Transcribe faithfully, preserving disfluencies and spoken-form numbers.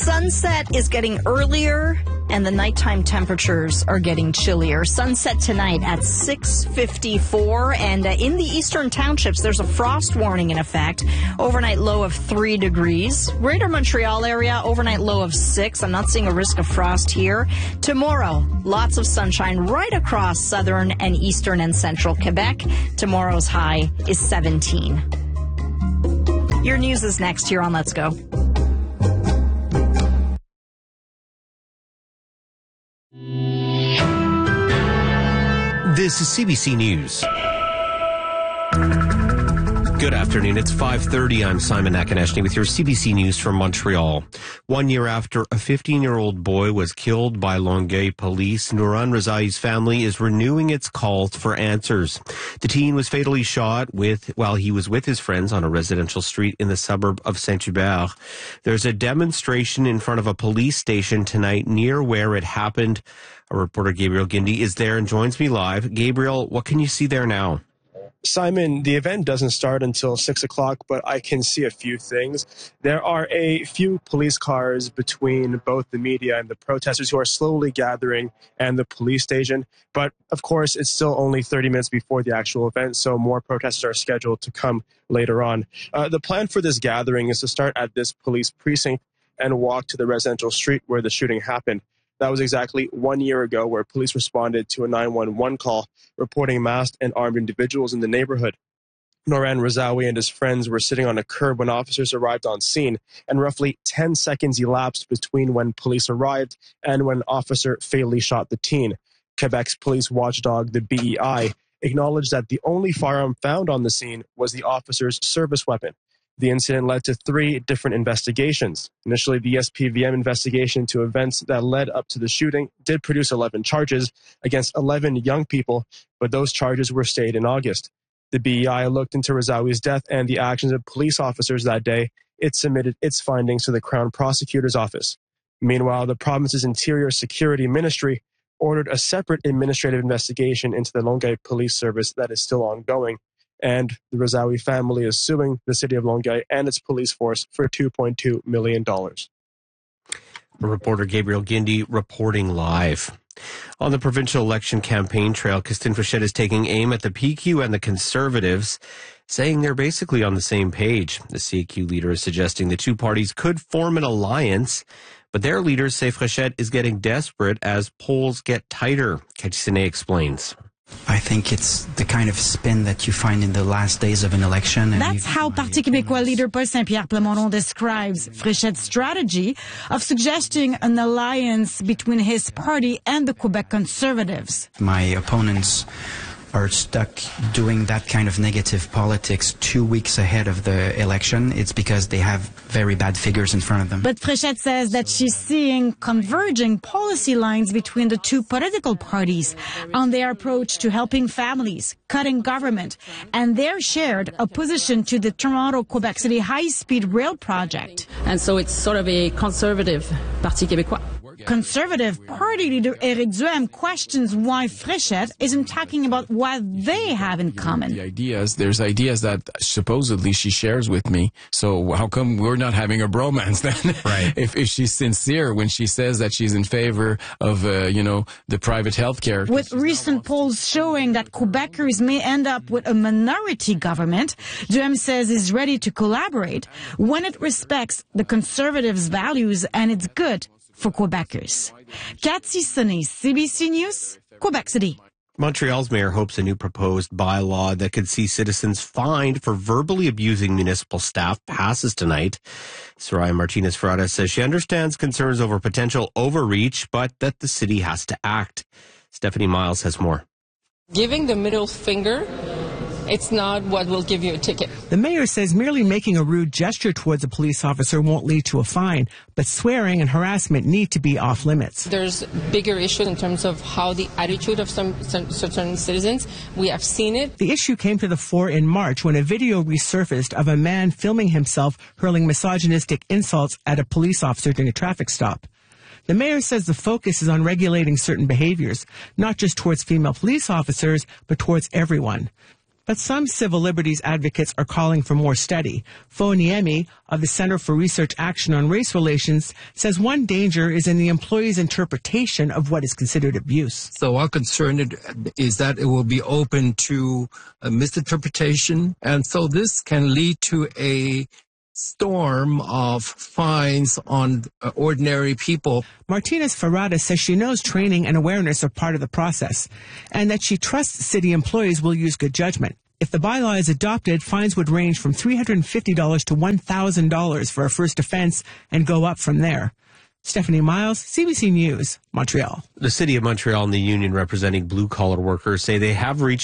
Sunset is getting earlier, and the nighttime temperatures are getting chillier. Sunset tonight at six fifty-four, and uh, in the eastern townships, there's a frost warning in effect. Overnight low of three degrees. Greater Montreal area, overnight low of six. I'm not seeing a risk of frost here. Tomorrow, lots of sunshine right across southern and eastern and central Quebec. Tomorrow's high is seventeen. Your news is next here on Let's Go. This is C B C News. Good afternoon. It's five thirty. I'm Simon Akineshny with your C B C News from Montreal. One year after a fifteen-year-old boy was killed by Longueuil police, Nouran Rezai's family is renewing its calls for answers. The teen was fatally shot with while he was with his friends on a residential street in the suburb of Saint-Hubert. There's a demonstration in front of a police station tonight near where it happened. Our reporter Gabriel Guindy is there and joins me live. Gabriel, what can you see there now? Simon, the event doesn't start until six o'clock, but I can see a few things. There are a few police cars between both the media and the protesters who are slowly gathering and the police station. But of course, it's still only thirty minutes before the actual event, so more protesters are scheduled to come later on. Uh, the plan for this gathering is to start at this police precinct and walk to the residential street where the shooting happened. That was exactly one year ago, where police responded to a nine one one call reporting masked and armed individuals in the neighborhood. Nouran Rezai and his friends were sitting on a curb when officers arrived on scene, and roughly ten seconds elapsed between when police arrived and when an officer fatally shot the teen. Quebec's police watchdog, the B E I, acknowledged that the only firearm found on the scene was the officer's service weapon. The incident led to three different investigations. Initially, the S P V M investigation into events that led up to the shooting did produce eleven charges against eleven young people, but those charges were stayed in August. The B E I looked into Rezai's death and the actions of police officers that day. It submitted its findings to the Crown Prosecutor's Office. Meanwhile, the province's Interior Security Ministry ordered a separate administrative investigation into the Longueuil Police Service that is still ongoing. And the Rezai family is suing the city of Longueuil and its police force for two point two million dollars. Reporter Gabriel Guindy reporting live. On the provincial election campaign trail, Christine Fréchette is taking aim at the P Q and the Conservatives, saying they're basically on the same page. The C A Q leader is suggesting the two parties could form an alliance, but their leaders say Fréchette is getting desperate as polls get tighter. Kachsine explains. I think it's the kind of spin that you find in the last days of an election. And That's how Parti québécois leader Paul Saint-Pierre Plamondon describes Fréchette's strategy of suggesting an alliance between his party and the Quebec Conservatives. My opponents are stuck doing that kind of negative politics two weeks ahead of the election. It's because they have very bad figures in front of them. But Fréchette says that she's seeing converging policy lines between the two political parties on their approach to helping families, cutting government, and their shared opposition to the Toronto-Quebec City high-speed rail project. And so it's sort of a conservative Parti québécois. Conservative Party leader Éric Duhaime questions why Fréchette isn't talking about what they have in common. The ideas, there's ideas that supposedly she shares with me. So how come we're not having a bromance then? Right. if, if she's sincere when she says that she's in favor of, uh, you know, the private health care. With recent polls showing that Quebecers may end up with a minority government, Duhaime says he's ready to collaborate when it respects the Conservatives' values and it's good for Quebecers. Cathy Sonnet, C B C News, Quebec City. Montreal's mayor hopes a new proposed bylaw that could see citizens fined for verbally abusing municipal staff passes tonight. Soraya Martinez-Ferrada says she understands concerns over potential overreach, but that the city has to act. Stephanie Miles has more. Giving the middle finger, it's not what will give you a ticket. The mayor says merely making a rude gesture towards a police officer won't lead to a fine, but swearing and harassment need to be off limits. There's bigger issues in terms of how the attitude of some, some certain citizens. We have seen it. The issue came to the fore in March when a video resurfaced of a man filming himself hurling misogynistic insults at a police officer during a traffic stop. The mayor says the focus is on regulating certain behaviors, not just towards female police officers, but towards everyone. But some civil liberties advocates are calling for more study. Fo Niemi of the Center for Research Action on Race Relations says one danger is in the employee's interpretation of what is considered abuse. So our concern is that it will be open to a misinterpretation. And so this can lead to a storm of fines on uh, ordinary people. Martinez Ferrada says she knows training and awareness are part of the process and that she trusts city employees will use good judgment. If the bylaw is adopted, fines would range from three hundred fifty dollars to one thousand dollars for a first offense and go up from there. Stephanie Miles, C B C News, Montreal. The City of Montreal and the union representing blue-collar workers say they have reached